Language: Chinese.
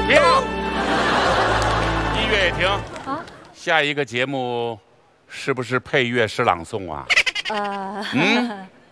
停！音乐也停。啊，下一个节目是不是配乐诗朗诵啊？